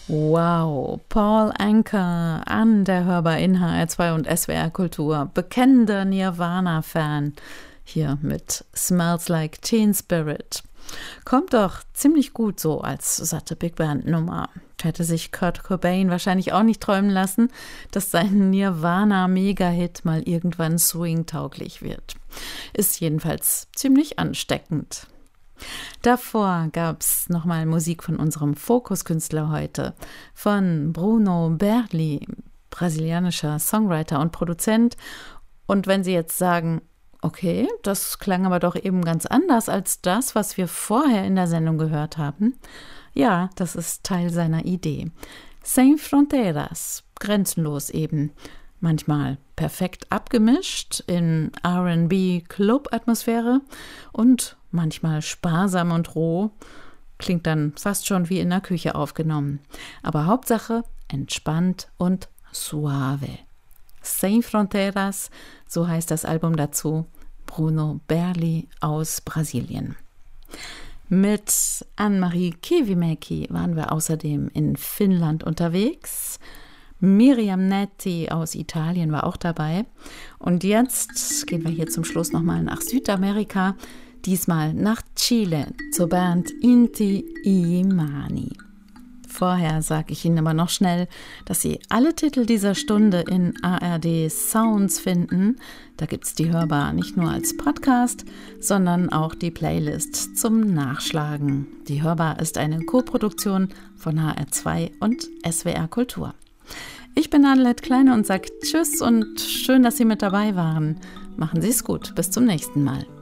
Wow, Paul Anka an der Hörbar in HR2 und SWR Kultur, bekennender Nirvana-Fan, hier mit Smells Like Teen Spirit. Kommt doch ziemlich gut so als satte Big Band-Nummer. Hätte sich Kurt Cobain wahrscheinlich auch nicht träumen lassen, dass sein Nirvana-Mega-Hit mal irgendwann swing-tauglich wird. Ist jedenfalls ziemlich ansteckend. Davor gab's nochmal Musik von unserem Fokuskünstler heute, von Bruno Berli, brasilianischer Songwriter und Produzent. Und wenn Sie jetzt sagen, okay, das klang aber doch eben ganz anders als das, was wir vorher in der Sendung gehört haben. Ja, das ist Teil seiner Idee. Sem Fronteiras, grenzenlos eben. Manchmal perfekt abgemischt in R&B-Club-Atmosphäre und manchmal sparsam und roh, klingt dann fast schon wie in der Küche aufgenommen. Aber Hauptsache entspannt und suave. Sem Fronteiras, so heißt das Album dazu, Bruno Berli aus Brasilien. Mit Anne-Marie Kivimäki waren wir außerdem in Finnland unterwegs. Miriam Netti aus Italien war auch dabei. Und jetzt gehen wir hier zum Schluss nochmal nach Südamerika, diesmal nach Chile zur Band Inti Illimani. Vorher sage ich Ihnen aber noch schnell, dass Sie alle Titel dieser Stunde in ARD Sounds finden. Da gibt es die Hörbar nicht nur als Podcast, sondern auch die Playlist zum Nachschlagen. Die Hörbar ist eine Koproduktion von HR2 und SWR Kultur. Ich bin Adelheid Kleine und sage Tschüss und schön, dass Sie mit dabei waren. Machen Sie es gut. Bis zum nächsten Mal.